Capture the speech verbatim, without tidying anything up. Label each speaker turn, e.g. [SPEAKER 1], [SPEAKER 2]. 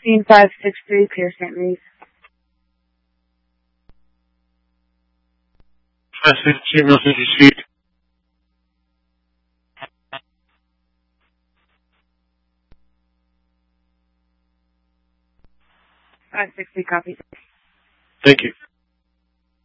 [SPEAKER 1] sixteen five six three, Pierre Saint Marie.
[SPEAKER 2] five sixty-two, message received.
[SPEAKER 1] five sixty, copy.
[SPEAKER 2] Thank you.